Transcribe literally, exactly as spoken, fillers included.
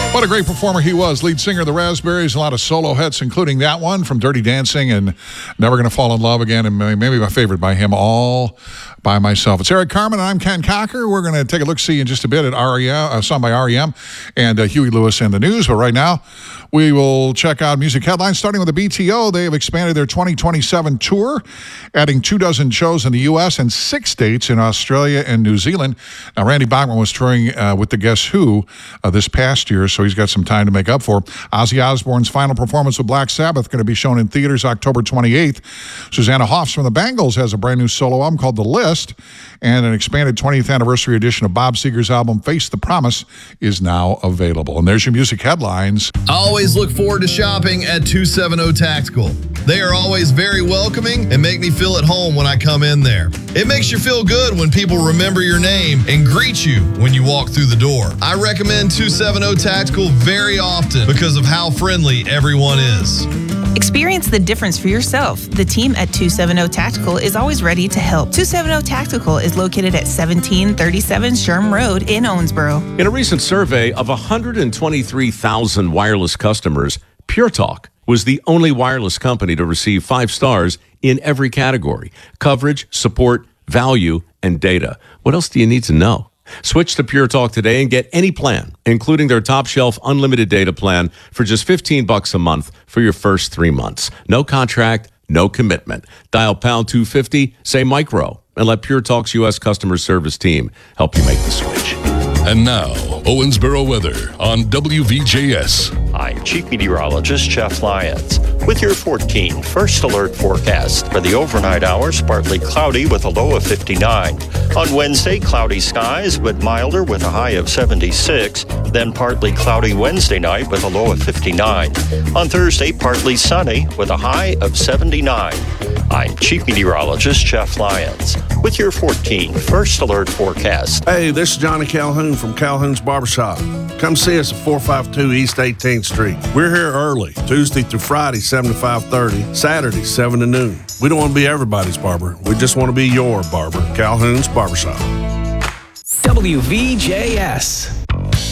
What a great performer he was. Lead singer of the Raspberries, a lot of solo hits, including that one from Dirty Dancing and Never Gonna Fall in Love Again, and maybe my favorite by him, All by Myself. It's Eric Carmen, and I'm Ken Cocker. We're going to take a look-see in just a bit at R E M, a song by R E M and uh, Huey Lewis and the News. But right now, we will check out music headlines, starting with the B T O. They have expanded their twenty twenty-seven tour, adding two dozen shows in the U S and six dates in Australia and New Zealand. Now, Randy Bachman was touring uh, with the Guess Who uh, this past year, so he's got some time to make up for. Ozzy Osbourne's final performance with Black Sabbath going to be shown in theaters October twenty-eighth. Susanna Hoffs from the Bangles has a brand new solo album called The List, and an expanded twentieth anniversary edition of Bob Seger's album Face the Promise is now available. And there's your music headlines. I always look forward to shopping at two seventy Tactical. They are always very welcoming and make me feel at home when I come in there. It makes you feel good when people remember your name and greet you when you walk through the door. I recommend two seventy Tactical very often because of how friendly everyone is. Experience the difference for yourself. The team at two seventy Tactical is always ready to help. two seventy Tactical is located at seventeen thirty-seven Sherm Road in Owensboro. In a recent survey of one hundred twenty-three thousand wireless customers, Pure Talk was the only wireless company to receive five stars in every category: coverage, support, value, and data. What else do you need to know? Switch to Pure Talk today and get any plan, including their top shelf unlimited data plan for just fifteen bucks a month for your first three months. No contract, no commitment. Dial pound two fifty, say micro, and let Pure Talk's U S customer service team help you make the switch. And now, Owensboro weather on W V J S. I'm Chief Meteorologist Jeff Lyons with your fourteen First Alert forecast. For the overnight hours, partly cloudy with a low of fifty-nine. On Wednesday, cloudy skies but milder with a high of seventy-six. Then partly cloudy Wednesday night with a low of fifty-nine. On Thursday, partly sunny with a high of seventy-nine. I'm Chief Meteorologist Jeff Lyons with your fourteen First Alert forecast. Hey, this is Johnny Calhoun from Calhoun's Barbershop. Come see us at four fifty-two East eighteenth Street. We're here early, Tuesday through Friday, seven to five thirty, Saturday, seven to noon. We don't want to be everybody's barber. We just want to be your barber. Calhoun's Barbershop. W V J S.